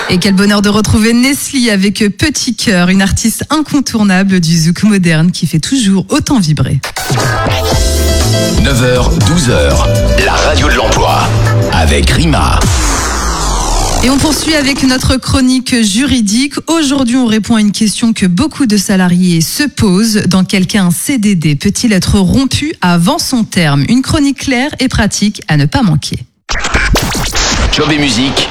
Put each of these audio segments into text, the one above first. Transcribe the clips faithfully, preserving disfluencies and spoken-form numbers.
Et quel bonheur de retrouver Nestlé avec Petit Cœur, une artiste incontournable du zouk moderne qui fait toujours autant vibrer. neuf heures douze heures, la radio de l'emploi avec Rima. Et on poursuit avec notre chronique juridique. Aujourd'hui, on répond à une question que beaucoup de salariés se posent. Dans quel cas un C D D peut-il être rompu avant son terme? Une chronique claire et pratique à ne pas manquer. Job et musique,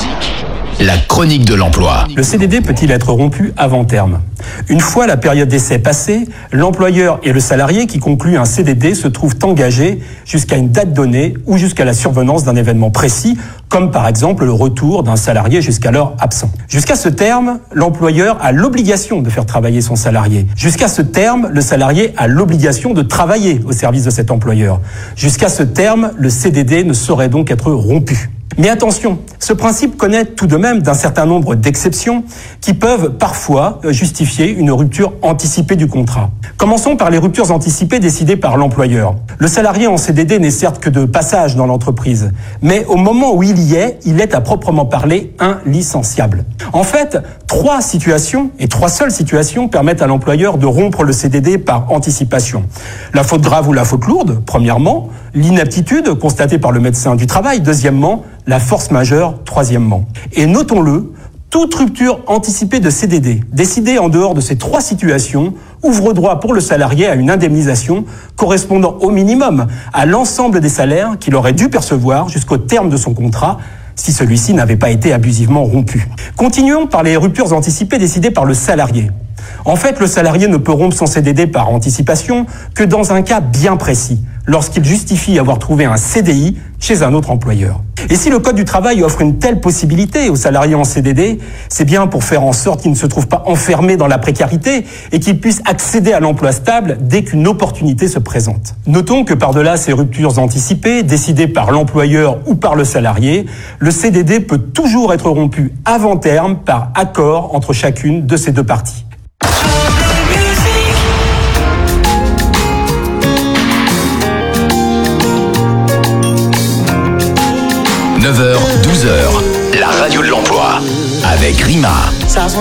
la chronique de l'emploi. Le C D D peut-il être rompu avant terme? Une fois la période d'essai passée, l'employeur et le salarié qui conclut un C D D se trouvent engagés jusqu'à une date donnée ou jusqu'à la survenance d'un événement précis, comme par exemple le retour d'un salarié jusqu'alors absent. Jusqu'à ce terme, l'employeur a l'obligation de faire travailler son salarié. Jusqu'à ce terme, le salarié a l'obligation de travailler au service de cet employeur. Jusqu'à ce terme, le C D D ne saurait donc être rompu. Mais attention, ce principe connaît tout de même d'un certain nombre d'exceptions qui peuvent parfois justifier une rupture anticipée du contrat. Commençons par les ruptures anticipées décidées par l'employeur. Le salarié en C D D n'est certes que de passage dans l'entreprise, mais au moment où il y est, il est à proprement parler inlicenciable. En fait, trois situations, et trois seules situations, permettent à l'employeur de rompre le C D D par anticipation. La faute grave ou la faute lourde, premièrement. L'inaptitude constatée par le médecin du travail, deuxièmement. La force majeure, troisièmement. Et notons-le, toute rupture anticipée de C D D, décidée en dehors de ces trois situations, ouvre droit pour le salarié à une indemnisation correspondant au minimum à l'ensemble des salaires qu'il aurait dû percevoir jusqu'au terme de son contrat, si celui-ci n'avait pas été abusivement rompu. Continuons par les ruptures anticipées décidées par le salarié. En fait, le salarié ne peut rompre son C D D par anticipation que dans un cas bien précis, lorsqu'il justifie avoir trouvé un C D I chez un autre employeur. Et si le Code du travail offre une telle possibilité aux salariés en C D D, c'est bien pour faire en sorte qu'ils ne se trouvent pas enfermés dans la précarité et qu'ils puissent accéder à l'emploi stable dès qu'une opportunité se présente. Notons que par-delà ces ruptures anticipées, décidées par l'employeur ou par le salarié, le C D D peut toujours être rompu avant terme par accord entre chacune de ces deux parties. neuf heures douze heures, la radio de l'emploi avec Rima.